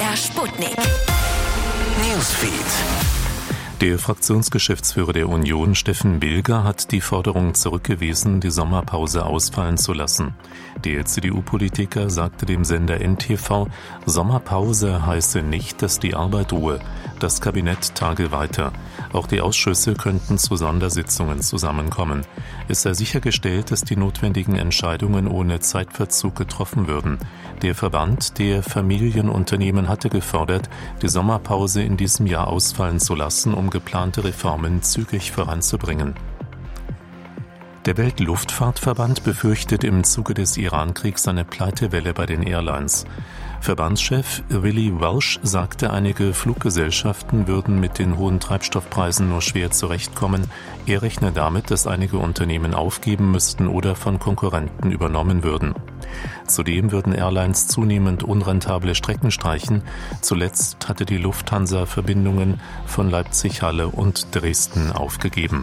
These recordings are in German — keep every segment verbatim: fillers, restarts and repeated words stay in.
R Sputnik Newsfeed. Der Fraktionsgeschäftsführer der Union, Steffen Bilger, hat die Forderung zurückgewiesen, die Sommerpause ausfallen zu lassen. Der C D U-Politiker sagte dem Sender N T V, Sommerpause heiße nicht, dass die Arbeit ruhe. Das Kabinett tage weiter. Auch die Ausschüsse könnten zu Sondersitzungen zusammenkommen. Es sei sichergestellt, dass die notwendigen Entscheidungen ohne Zeitverzug getroffen würden. Der Verband der Familienunternehmen hatte gefordert, die Sommerpause in diesem Jahr ausfallen zu lassen, um geplante Reformen zügig voranzubringen. Der Weltluftfahrtverband befürchtet im Zuge des Iran-Kriegs eine Pleitewelle bei den Airlines. Verbandschef Willy Welsh sagte, einige Fluggesellschaften würden mit den hohen Treibstoffpreisen nur schwer zurechtkommen. Er rechne damit, dass einige Unternehmen aufgeben müssten oder von Konkurrenten übernommen würden. Zudem würden Airlines zunehmend unrentable Strecken streichen. Zuletzt hatte die Lufthansa Verbindungen von Leipzig-Halle und Dresden aufgegeben.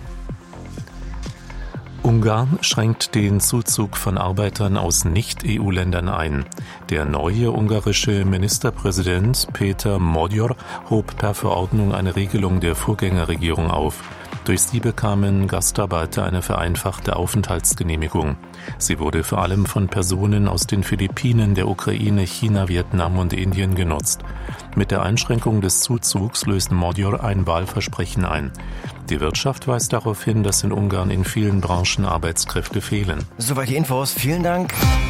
Ungarn schränkt den Zuzug von Arbeitern aus Nicht-E U-Ländern ein. Der neue ungarische Ministerpräsident Peter Magyar hob per Verordnung eine Regelung der Vorgängerregierung auf. Durch sie bekamen Gastarbeiter eine vereinfachte Aufenthaltsgenehmigung. Sie wurde vor allem von Personen aus den Philippinen, der Ukraine, China, Vietnam und Indien genutzt. Mit der Einschränkung des Zuzugs löst Magyar ein Wahlversprechen ein. Die Wirtschaft weist darauf hin, dass in Ungarn in vielen Branchen Arbeitskräfte fehlen. Soweit die Infos. Vielen Dank.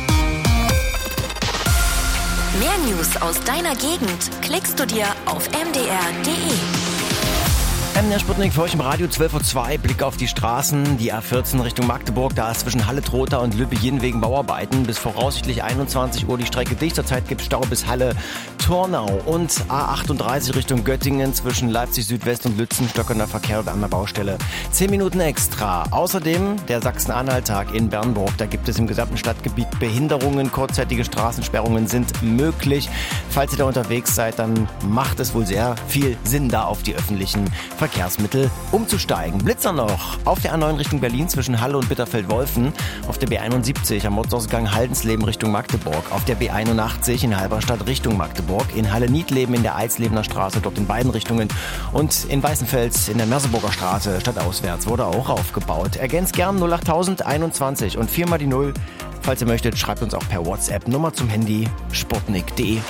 Mehr News aus deiner Gegend klickst du dir auf m d r punkt d e. M D R Sputnik für euch im Radio zwölf Uhr zwei. Blick auf die Straßen. Die A vierzehn Richtung Magdeburg. Da ist zwischen Halle-Trotha und Lübbejin wegen Bauarbeiten bis voraussichtlich einundzwanzig Uhr die Strecke dicht. Zurzeit gibt es Stau bis Halle-Tornau. Und A achtunddreißig Richtung Göttingen zwischen Leipzig Südwest und Lützen. Stockender Verkehr an der Baustelle. Zehn Minuten extra. Außerdem der Sachsen-Anhalt-Tag in Bernburg. Da gibt es im gesamten Stadtgebiet Behinderungen. Kurzzeitige Straßensperrungen sind möglich. Falls ihr da unterwegs seid, dann macht es wohl sehr viel Sinn, da auf die öffentlichen Verkehrsmittel umzusteigen. Blitzer noch auf der A neun Richtung Berlin zwischen Halle und Bitterfeld-Wolfen, auf der B einundsiebzig am Motzausgang Haldensleben Richtung Magdeburg, auf der B einundachtzig in Halberstadt Richtung Magdeburg, in Halle-Niedleben in der Eidslebener Straße, dort in beiden Richtungen und in Weißenfels in der Merseburger Straße stadtauswärts wurde auch aufgebaut. Ergänzt gern null acht null null einundzwanzig und viermal die Null. Falls ihr möchtet, schreibt uns auch per WhatsApp. Nummer zum Handy sputnik punkt de.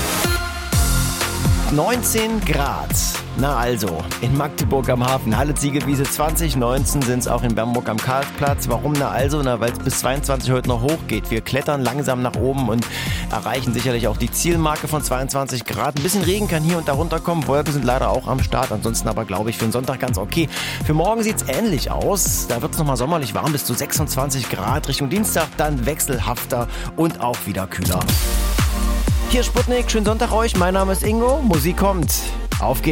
neunzehn Grad. Na also, in Magdeburg am Hafen, Halle Ziegelwiese zwanzig, neunzehn sind es auch in Bernburg am Karlsplatz. Warum na also? Na, weil es bis zweiundzwanzig heute noch hochgeht. Wir klettern langsam nach oben und erreichen sicherlich auch die Zielmarke von zweiundzwanzig Grad. Ein bisschen Regen kann hier und da runterkommen. Wolken sind leider auch am Start. Ansonsten aber, glaube ich, für den Sonntag ganz okay. Für morgen sieht es ähnlich aus. Da wird es nochmal sommerlich warm bis zu sechsundzwanzig Grad. Richtung Dienstag dann wechselhafter und auch wieder kühler. Hier Sputnik, schönen Sonntag euch. Mein Name ist Ingo. Musik kommt. Auf geht's.